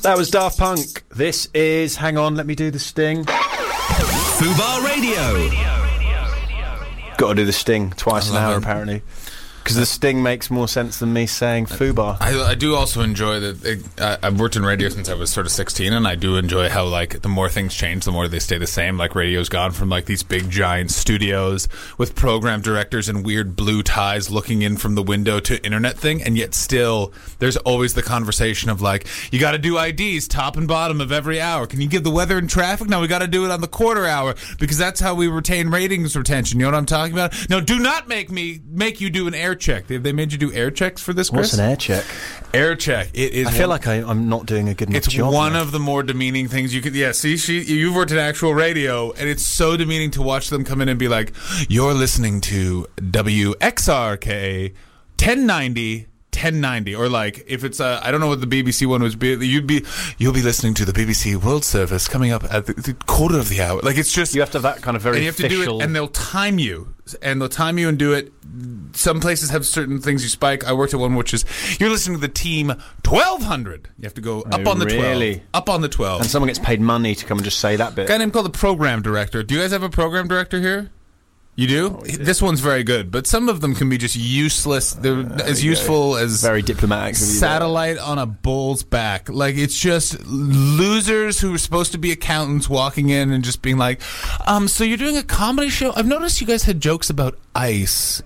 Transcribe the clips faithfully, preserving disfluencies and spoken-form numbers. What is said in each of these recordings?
That was Daft Punk. This is, hang on, let me do the sting. Fubar Radio. Got to do the sting twice an hour, it. apparently. Because the sting makes more sense than me saying Fubar. I, I do also enjoy that. It, I, I've worked in radio since I was sort of sixteen, and I do enjoy how, like, the more things change, the more they stay the same. Like, radio's gone from, like, these big, giant studios with program directors and weird blue ties looking in from the window to internet thing, and yet still, there's always the conversation of, like, you got to do I Ds top and bottom of every hour. Can you give the weather and traffic? No, we got to do it on the quarter hour, because that's how we retain ratings retention. You know what I'm talking about? No, do not make me make you do an air check. They, they made you do air checks for this, Chris? What's an air check? Air check. It is. I feel one, like I, I'm not doing a good enough it's job. It's one now. of the more demeaning things you could. Yeah, see, she, you've worked in actual radio, and it's so demeaning to watch them come in and be like, "You're listening to W X R K ten ninety." ten ninety, or like if it's uh, I don't know what the B B C one was. Be you'd be you'll be listening to the B B C World Service coming up at the, the quarter of the hour. Like it's just you have to have that kind of very and you have official... to do it, and they'll time you, and they'll time you and do it. Some places have certain things you spike. I worked at one which is you're listening to the team twelve hundred. You have to go up oh, on the really? twelve, up on the twelve, and someone gets paid money to come and just say that bit. A guy named called the program director. Do you guys have a program director here? You do? Oh, this one's very good, but some of them can be just useless. They're uh, as useful as very diplomatic satellite on a bull's back. Like it's just losers who are supposed to be accountants walking in and just being like, um, so you're doing a comedy show? I've noticed you guys had jokes about ice.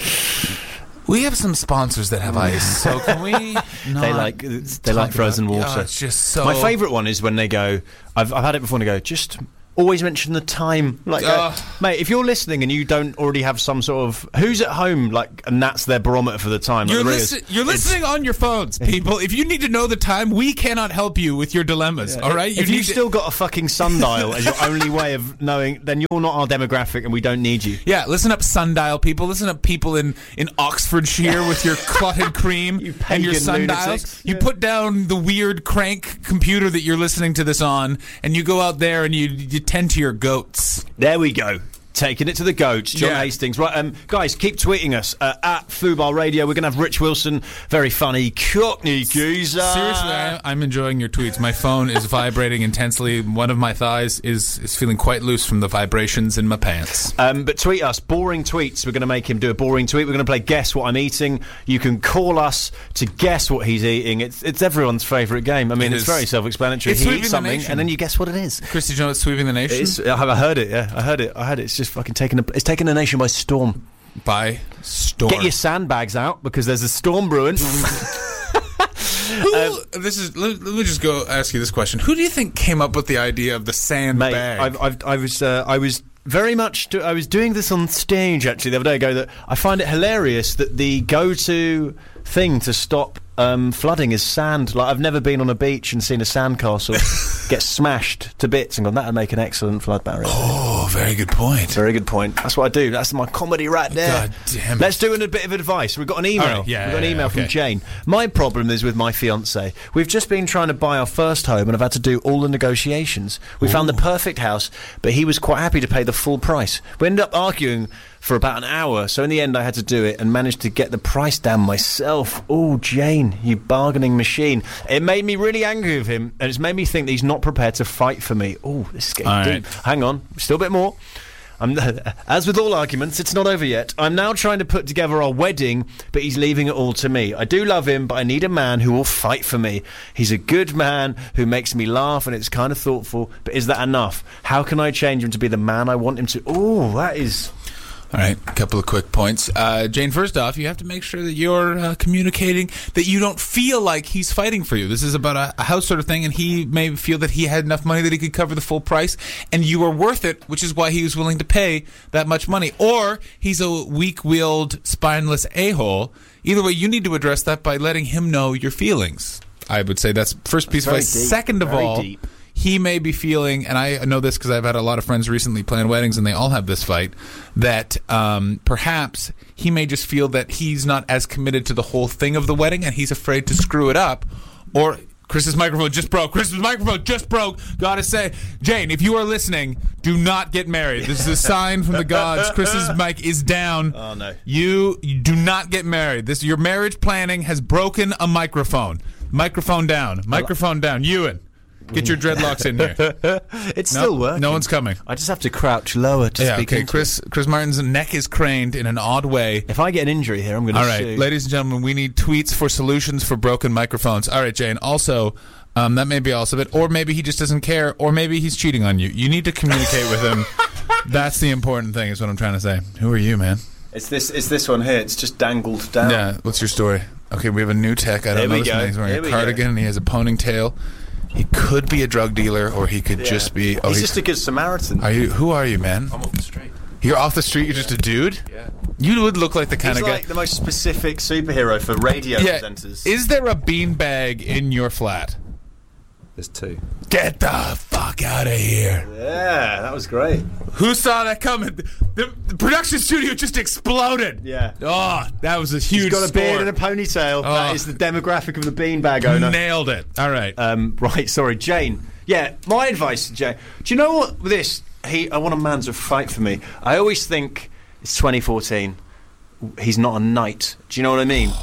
We have some sponsors that have ice, so can we not They like they like frozen about, water. Oh, it's just so My favourite one is when they go, I've I've had it before and they go, just always mention the time. Like, uh, mate, if you're listening and you don't already have some sort of... Who's at home, like, and that's their barometer for the time? You're, like listen, you're listening on your phones, people. If you need to know the time, we cannot help you with your dilemmas, yeah. all right? You if you've to... still got a fucking sundial as your only way of knowing, then you're not our demographic and we don't need you. Yeah, listen up, sundial people. Listen up, people in, in Oxfordshire with your clotted cream you and your sundials. Lunatics. You yeah. put down the weird crank computer that you're listening to this on, and you go out there and you, you tend to your goat. There we go. Taking it to the goats, John yeah. Hastings. Right, um, guys, keep tweeting us uh, at Fubar Radio. We're going to have Rich Wilson, very funny Cockney geezer. Seriously, I'm enjoying your tweets. My phone is vibrating intensely. One of my thighs is, is feeling quite loose from the vibrations in my pants. Um, but tweet us, boring tweets. We're going to make him do a boring tweet. We're going to play Guess What I'm Eating. You can call us to guess what he's eating. It's it's everyone's favourite game. I mean, it it's is. very self-explanatory. It's he eats something, and then you guess what it is. Chris, did you know it's sweeping the nation? It's, I heard it, yeah. I heard it. I heard it. It's just fucking taking a... It's taking the nation by storm. By storm. Get your sandbags out because there's a storm brewing. Who, um, this is. Let, let me just go ask you this question: who do you think came up with the idea of the sandbag? Mate, I've, I've, I was, uh, I was very much. Do, I was doing this on stage actually the other day ago. That I find it hilarious that the go-to thing to stop um, flooding is sand. Like I've never been on a beach and seen a sandcastle get smashed to bits and gone, that would make an excellent flood barrier. Oh, very good point. Very good point. That's what I do. That's my comedy right there. God damn it. Let's do a bit of advice. We've got an email. Right, yeah, We've got an yeah, email yeah, from okay. Jane. My problem is with my fiancé. We've just been trying to buy our first home and I've had to do all the negotiations. We Ooh. found the perfect house, but he was quite happy to pay the full price. We ended up arguing for about an hour, so in the end I had to do it and managed to get the price down myself. Oh, Jane, you bargaining machine. It made me really angry with him, and it's made me think that he's not prepared to fight for me. Oh, this is getting all deep. Right. Hang on, still a bit more. I'm, as with all arguments, it's not over yet. I'm now trying to put together our wedding, but he's leaving it all to me. I do love him, but I need a man who will fight for me. He's a good man who makes me laugh, and it's kind of thoughtful, but is that enough? How can I change him to be the man I want him to? Oh, that is... All right, a couple of quick points. Uh, Jane, first off, you have to make sure that you're uh, communicating that you don't feel like he's fighting for you. This is about a, a house sort of thing, and he may feel that he had enough money that he could cover the full price, and you are worth it, which is why he was willing to pay that much money. Or he's a weak-willed, spineless a-hole. Either way, you need to address that by letting him know your feelings. I would say that's first piece of advice. Second of Very all... deep. He may be feeling, and I know this because I've had a lot of friends recently plan weddings, and they all have this fight, that um, perhaps he may just feel that he's not as committed to the whole thing of the wedding, and he's afraid to screw it up. Or Chris's microphone just broke. Chris's microphone just broke. Gotta say, Jane, if you are listening, do not get married. This is a sign from the gods. Chris's mic is down. Oh no! You, you do not get married. This your marriage planning has broken a microphone. Microphone down. Microphone down. Ewan, get your dreadlocks in here. It's No, still working. No one's coming. I just have to crouch lower to Yeah, speak okay. into Chris it. Chris Martin's neck is craned in an odd way. If I get an injury here, I'm going to All right, sue. ladies and gentlemen, we need tweets for solutions for broken microphones. All right, Jane. Also, um, that may be also it, or maybe he just doesn't care, or maybe he's cheating on you. You need to communicate with him. That's the important thing, is what I'm trying to say. Who are you, man? It's this. It's this one here. It's just dangled down. Yeah. What's your story? Okay, we have a new tech. I Here don't know we this go. man. He's wearing Here a we cardigan go. and he has a ponytail. He could be a drug dealer, or he could Yeah. just be. Oh, he's he- just a good Samaritan. Are you? Who are you, man? I'm off the street. You're off the street. You're just a dude. Yeah. You would look like the kind He's of guy. like the most specific superhero for radio Yeah. presenters. Is there a beanbag in your flat? There's two. Get the fuck out of here. yeah, that was great. Who saw that coming? The, the production studio just exploded. Yeah. Oh, that was a huge He's got a score. beard and a ponytail. Oh. That is the demographic of the beanbag owner. Nailed it. All right. Um, right, sorry, Jane. Yeah, my advice to Jane. Do you know what? With this, he. I want a man to fight for me. I always think it's twenty fourteen. He's not a knight. Do you know what I mean?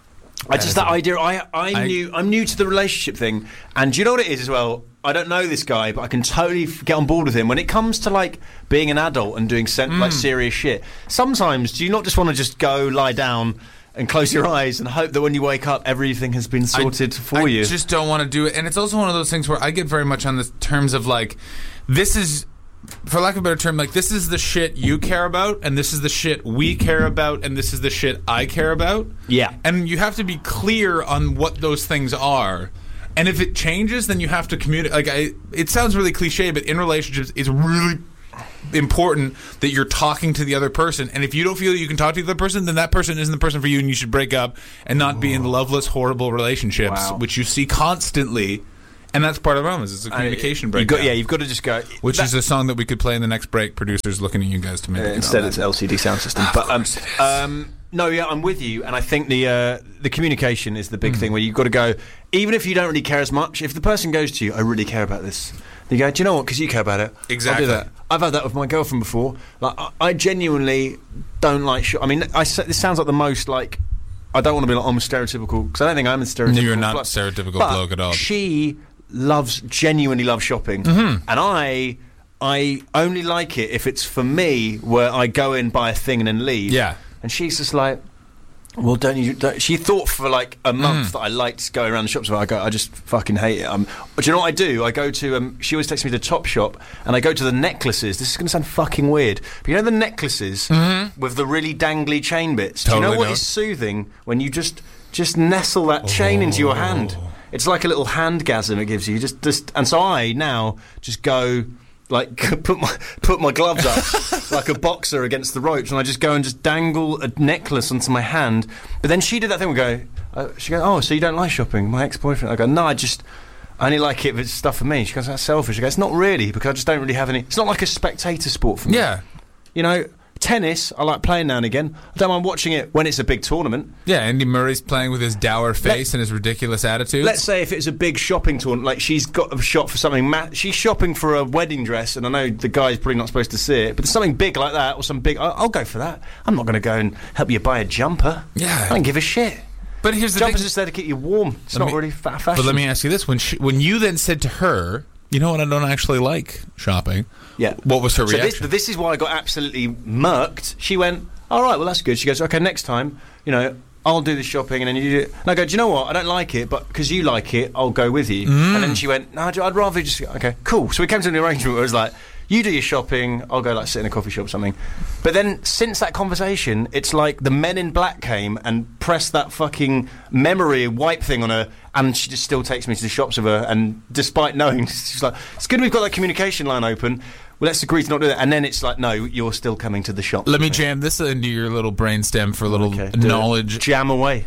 I just that idea. I I I- knew. I'm new to the relationship thing, and do you know what it is as well? I don't know this guy, but I can totally f- get on board with him when it comes to like being an adult and doing sen- like serious shit. Sometimes, do you not just want to just go lie down and close your eyes and hope that when you wake up, everything has been sorted for I you? just don't want to do it. And it's also one of those things where I get very much on the terms of like, this is, for lack of a better term, like this is the shit you care about, and this is the shit we care about, and this is the shit I care about. Yeah. And you have to be clear on what those things are. And if it changes, then you have to communicate. Like, I, it sounds really cliche, but in relationships, it's really important that you're talking to the other person. And if you don't feel that you can talk to the other person, then that person isn't the person for you, and you should break up and not be in loveless, horrible relationships, Wow. which you see constantly. And that's part of the problem. Is it's a communication You breakdown. got, yeah, you've got to just go. which that- is a song that we could play in the next break. Producers looking at you guys to make Uh, it. instead it's L C D sound system. But um, um, no, yeah, I'm with you, and I think the uh, the communication is the big thing where you've got to go. Even if you don't really care as much, if the person goes to you, I really care about this. You go, do you know what? Because you care about it. Exactly. I'll do that. I've had that with my girlfriend before. Like, I, I genuinely don't like. Sh- I mean, I s- this sounds like the most like. I don't want to be like I'm stereotypical because I don't think I'm a stereotypical. No, you're not bloke. stereotypical But bloke at all. She loves genuinely loves shopping, Mm-hmm. and I. I only like it if it's for me, where I go in, buy a thing, and then leave. Yeah. And she's just like, well, don't you? Don't, she thought for like a month Mm. that I liked going around the shops. But I go, I just fucking hate it. Um, but do you know what I do? I go to. Um, she always takes me to Topshop, and I go to the necklaces. This is going to sound fucking weird, but you know the necklaces with the really dangly chain bits. do you Mm-hmm. Totally know what know. is soothing when you just just nestle that chain into your hand? It's like a little handgasm it gives you. You Just, just, and so I now just go. Like put my put my gloves up like a boxer against the ropes, and I just go and just dangle a necklace onto my hand. But then she did that thing. We go. Uh, she goes, "Oh, so you don't like shopping?" My ex-boyfriend. I go, "No, I just I only like it if it's stuff for me." She goes, "That's selfish." I go, "It's not really because I just don't really have any. It's not like a spectator sport for me." Yeah. You know, tennis I like playing now and again. I don't mind watching it when it's a big tournament. Yeah, Andy Murray's playing with his dour face and his ridiculous attitude. Let's say if it's a big shopping tournament, like she's got a shop for something, ma- she's shopping for a wedding dress, and I know the guy's probably not supposed to see it, but there's something big like that, or some big, I'll, I'll go for that. I'm not going to go and help you buy a jumper. Yeah. I don't give a shit. But here's the Jumpers thing. just there to keep you warm. It's Let not me- really fa- fashion. But let me ask you this: when she, when you then said to her, "You know what? I don't actually like shopping." Yeah. What was her So reaction? this, this is why I got absolutely murked. She went, all right, well, that's good. She goes, okay, next time, you know, I'll do the shopping, and then you do it. And I go, do you know what? I don't like it, but because you like it, I'll go with you. Mm. And then she went, no, I'd rather just, okay, cool. So we came to an arrangement where it was like, you do your shopping, I'll go like sit in a coffee shop or something. But then since that conversation, it's like the Men in Black came and pressed that fucking memory wipe thing on her, and she just still takes me to the shops with her. And despite knowing, she's like, it's good we've got that communication line open. Well, let's agree to not do that. And then it's like, no, you're still coming to the shop. Let me jam this into your little brainstem for a little Okay, do it. knowledge. Jam away.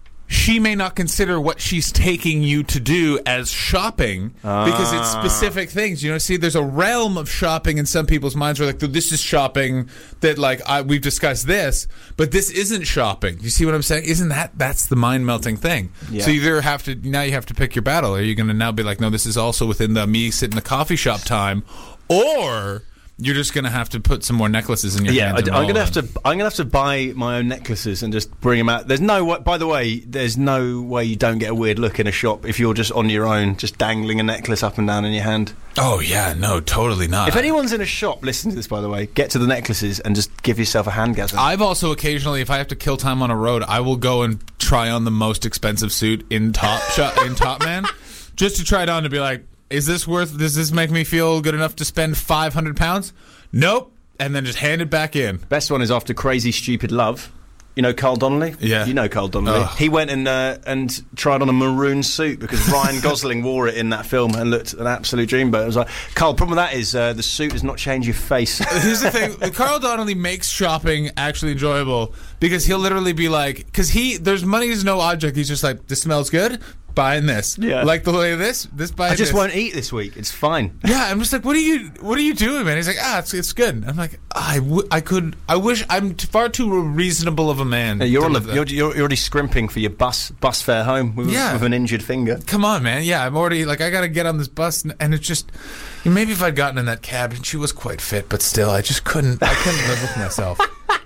She may not consider what she's taking you to do as shopping because it's Ah. specific things. You know, see, there's a realm of shopping in some people's minds where like, this is shopping that like I, we've discussed this, but this isn't shopping. You see what I'm saying? Isn't that that's the mind melting thing? Yeah. So you either have to now you have to pick your battle. Are you going to now be like, no, this is also within the me sit in the coffee shop time, or you're just gonna have to put some more necklaces in your Yeah, hands. I, I'm gonna have to. I'm gonna have to buy my own necklaces and just bring them out. There's no. wa- By the way, there's no way you don't get a weird look in a shop if you're just on your own, just dangling a necklace up and down in your hand. Oh yeah, no, totally not. If anyone's in a shop, listen to this. By the way, get to the necklaces and just give yourself a handgasm. I've also occasionally, if I have to kill time on a road, I will go and try on the most expensive suit in Top shop, in Top Man, just to try it on to be like, is this worth? Does this make me feel good enough to spend five hundred pounds? Nope. And then just hand it back in. Best one is after Crazy Stupid Love. You know Carl Donnelly? Yeah. You know Carl Donnelly. Ugh. He went and uh, and tried on a maroon suit because Ryan Gosling wore it in that film and looked an absolute dreamboat. I was like, Carl, the problem with that is uh, the suit does not change your face. Here's the thing: Carl Donnelly makes shopping actually enjoyable because he'll literally be like, because he there's money is no object. He's just like, this smells good. Buying this, Yeah. Like the way of this, this buying. I just this. won't eat this week. It's fine. Yeah, I'm just like, what are you, what are you doing, man? He's like, ah, it's, it's good. I'm like, I, w- I could, I wish I'm t- far too reasonable of a man. You're to on the. live that. You're, you're already scrimping for your bus bus fare home with, Yeah. with an injured finger. Come on, man. Yeah, I'm already like, I gotta get on this bus, and, and it's just, maybe if I'd gotten in that cab, and she was quite fit, but still, I just couldn't, I couldn't live with myself.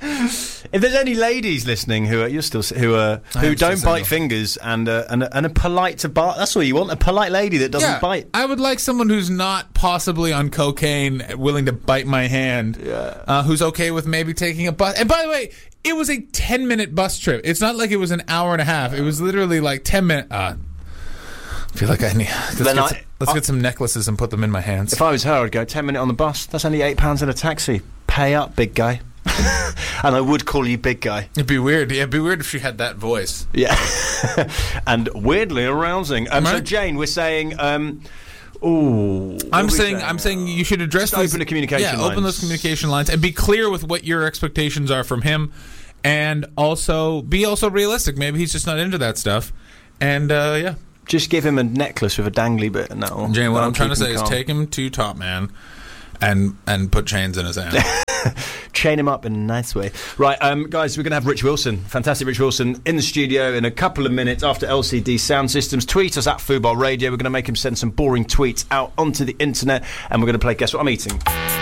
If there's any ladies listening who are you're still who are I who am still don't bite single. fingers and uh, and a, and a polite to bar, that's all you want, a polite lady that doesn't Yeah, bite. I would like someone who's not possibly on cocaine, willing to bite my hand. Yeah. Uh, who's okay with maybe taking a bus. And by the way, it was a ten minute bus trip. It's not like it was an hour and a half. It was literally like ten minutes. Uh, I feel like I need. Let's, Then get, I- some, let's I- get some necklaces and put them in my hands. If I was her, I'd go ten minute on the bus. That's only eight pounds in a taxi. Pay up, big guy. And I would call you big guy. It'd be weird. Yeah, it'd be weird if she had that voice. Yeah. And weirdly arousing. Um, so Right. Jane, we're saying. Um, ooh. what I'm are we saying, I'm saying you should address Just these, open the communication Yeah, open lines. those communication lines and be clear with what your expectations are from him, and also be also realistic. Maybe he's just not into that stuff, and uh, yeah. Just give him a necklace with a dangly bit, and that'll. Jane, what that'll I'm trying to keep say him is calm. take him to Top Man, and and put chains in his hand. Chain him up in a nice way. Right, um, guys, we're going to have Rich Wilson, fantastic Rich Wilson, in the studio in a couple of minutes after L C D Sound Systems. Tweet us at Fubar Radio. We're going to make him send some boring tweets out onto the internet, and we're going to play Guess What I'm Eating.